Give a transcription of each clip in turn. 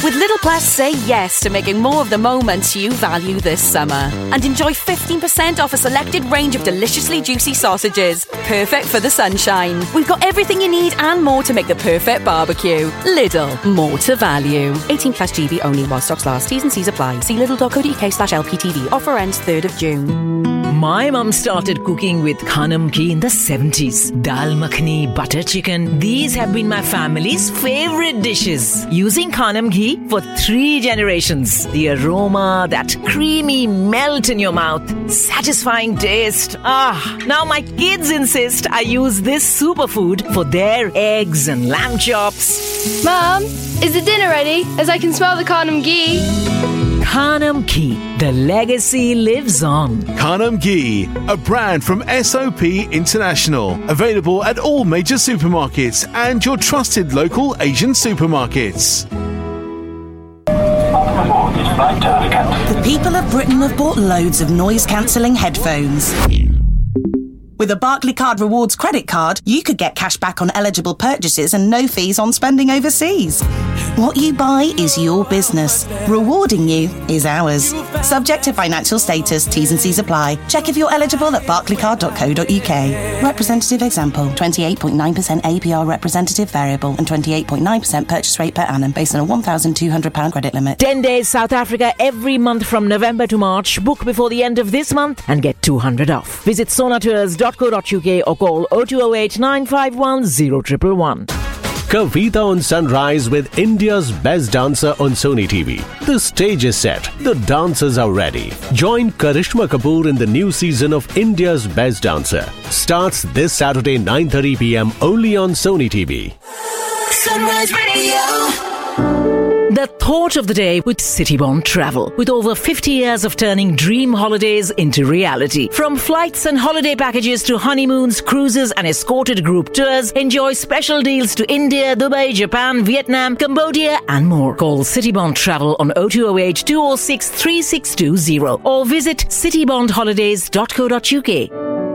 With Lidl Plus, say yes to making more of the moments you value this summer. And enjoy 15% off a selected range of deliciously juicy sausages. Perfect for the sunshine. We've got everything you need and more to make the perfect barbecue. Lidl, more to value. 18 plus GB only while stocks last. T's and C's apply. See lidl.co.uk/LPTV. Offer ends 3rd of June. My mum started cooking with Khanam ghee in the 70s. Dal makhani, butter chicken. These have been my family's favourite dishes. Using Khanam ghee for 3 generations. The aroma, that creamy melt in your mouth. Satisfying taste. Now my kids insist I use this superfood for their eggs and lamb chops. Mum, is the dinner ready? As I can smell the Khanam ghee. Khanam ghee. The legacy lives on. Khanam ghee, a brand from SOP International. Available at all major supermarkets and your trusted local Asian supermarkets. The people of Britain have bought loads of noise-cancelling headphones. With a Barclaycard Rewards credit card, you could get cash back on eligible purchases and no fees on spending overseas. What you buy is your business. Rewarding you is ours. Subject to financial status, T's and C's apply. Check if you're eligible at barclaycard.co.uk. Representative example, 28.9% APR representative variable and 28.9% purchase rate per annum based on a £1,200 credit limit. 10 days South Africa every month from November to March. Book before the end of this month and get 200 off. Visit sonatours.co.uk or call 0208 951 0111. Kavita on Sunrise with India's Best Dancer on Sony TV. The stage is set. The dancers are ready. Join Karishma Kapoor in the new season of India's Best Dancer. Starts this Saturday 9:30 p.m. only on Sony TV. Sunrise Radio. The thought of the day with Citybond Travel. With over 50 years of turning dream holidays into reality. From flights and holiday packages to honeymoons, cruises and escorted group tours, enjoy special deals to India, Dubai, Japan, Vietnam, Cambodia and more. Call Citybond Travel on 0208 206 3620 or visit citybondholidays.co.uk.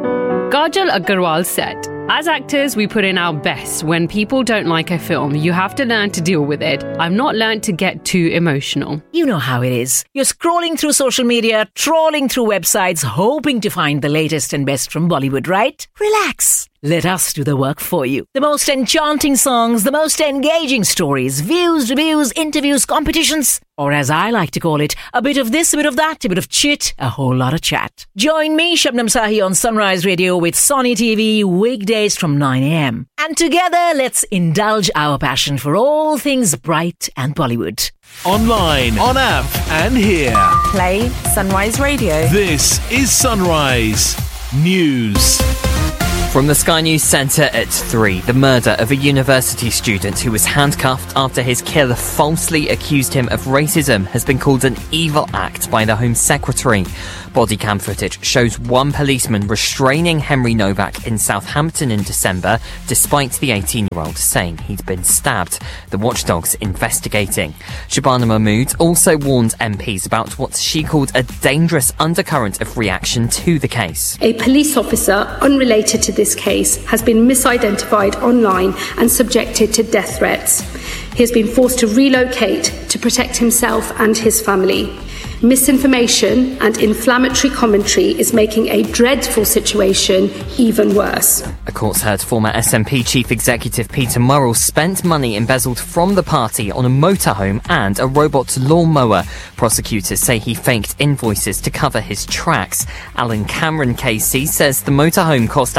Kajal Agarwal said, "As actors, we put in our best. When people don't like a film, you have to learn to deal with it. I've not learned to get too emotional." You know how it is. You're scrolling through social media, trawling through websites, hoping to find the latest and best from Bollywood, right? Relax. Let us do the work for you. The most enchanting songs, the most engaging stories, views, reviews, interviews, competitions, or as I like to call it, a bit of this, a bit of that, a bit of chit, a whole lot of chat. Join me, Shabnam Sahi, on Sunrise Radio with Sony TV weekdays from 9 a.m. And together, let's indulge our passion for all things bright and Bollywood. Online, on app and here. Play Sunrise Radio. This is Sunrise News. From the Sky News Centre at 3, the murder of a university student who was handcuffed after his killer falsely accused him of racism has been called an evil act by the Home Secretary. Body cam footage shows one policeman restraining Henry Novak in Southampton in December, despite the 18-year-old saying he'd been stabbed. The watchdog's investigating. Shabana Mahmood also warned MPs about what she called a dangerous undercurrent of reaction to the case. A police officer unrelated to this case has been misidentified online and subjected to death threats. He has been forced to relocate to protect himself and his family. Misinformation and inflammatory commentary is making a dreadful situation even worse. A court's heard former SNP Chief Executive Peter Murrell spent money embezzled from the party on a motorhome and a robot lawnmower. Prosecutors say he faked invoices to cover his tracks. Alan Cameron KC says the motorhome cost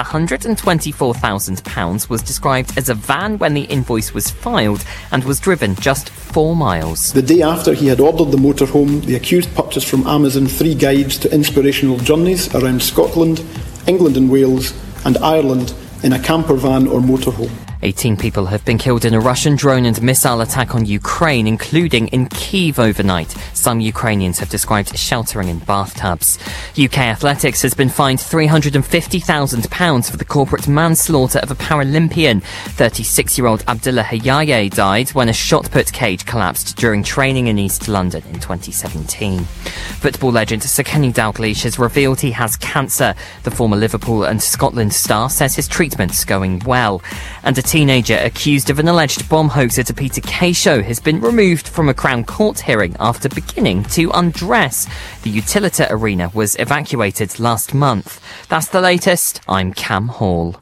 £124,000, was described as a van when the invoice was filed and was driven just 4 miles. The day after he had ordered the motorhome, the accused purchased from Amazon 3 guides to inspirational journeys around Scotland, England and Wales and Ireland in a camper van or motorhome. 18 people have been killed in a Russian drone and missile attack on Ukraine, including in Kyiv overnight. Some Ukrainians have described sheltering in bathtubs. UK Athletics has been fined £350,000 for the corporate manslaughter of a Paralympian. 36-year-old Abdullah Hayaye died when a shot-put cage collapsed during training in East London in 2017. Football legend Sir Kenny Dalglish has revealed he has cancer. The former Liverpool and Scotland star says his treatment's going well. And a teenager accused of an alleged bomb hoax at a Peter Kay show has been removed from a Crown Court hearing after beginning to undress. The Utilita Arena was evacuated last month. That's the latest. I'm Cam Hall.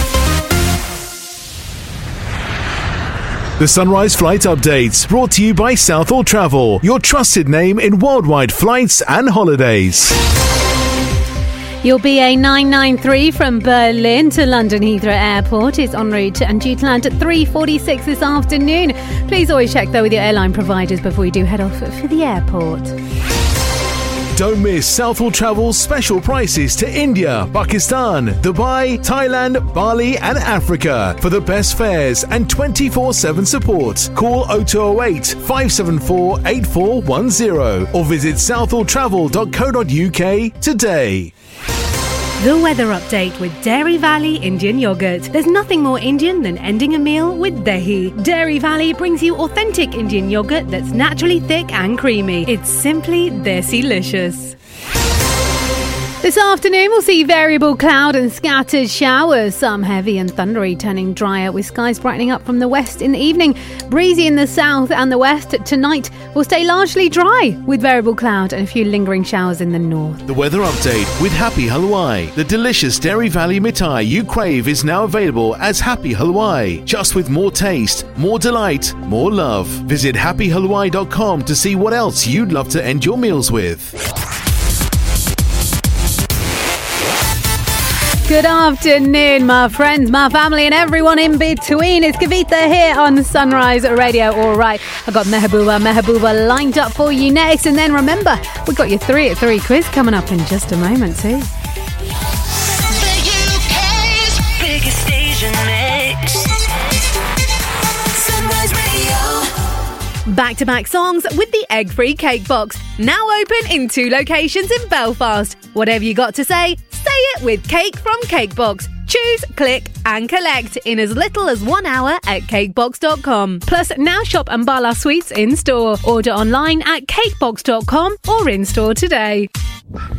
The Sunrise Flight Updates, brought to you by Southall Travel, your trusted name in worldwide flights and holidays. Your BA 993 from Berlin to London Heathrow Airport is en route and due to land at 3:46 this afternoon. Please always check though with your airline providers before you do head off for the airport. Don't miss Southall Travel's special prices to India, Pakistan, Dubai, Thailand, Bali and Africa. For the best fares and 24/7 support, call 0208 574 8410 or visit southalltravel.co.uk today. The weather update with Dairy Valley Indian Yogurt. There's nothing more Indian than ending a meal with dahi. Dairy Valley brings you authentic Indian yogurt that's naturally thick and creamy. It's simply desi-licious. This afternoon we'll see variable cloud and scattered showers, some heavy and thundery turning drier with skies brightening up from the west in the evening. Breezy in the south and the west. Tonight will stay largely dry with variable cloud and a few lingering showers in the north. The weather update with Happy Halwai. The delicious Dairy Valley mithai you crave is now available as Happy Halwai, just with more taste, more delight, more love. Visit happyhalwai.com to see what else you'd love to end your meals with. Good afternoon, my friends, my family and everyone in between. It's Kavita here on Sunrise Radio. All right, I've got Mehbooba lined up for you next. And then remember, we've got your 3 at 3 quiz coming up in just a moment too. Back-to-back songs with the egg-free cake box. Now open in 2 locations in Belfast. Whatever you got to say it with Cake from Cakebox. Choose, click and collect in as little as 1 hour at cakebox.com. Plus, now shop Ambala Sweets in store. Order online at cakebox.com or in store today.